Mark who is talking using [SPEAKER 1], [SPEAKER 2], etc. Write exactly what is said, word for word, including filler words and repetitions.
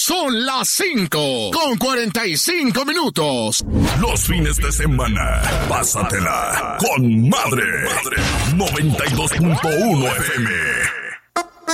[SPEAKER 1] Son las cinco con cuarenta y cinco minutos.
[SPEAKER 2] Los fines de semana, pásatela con madre. noventa y dos punto uno F M.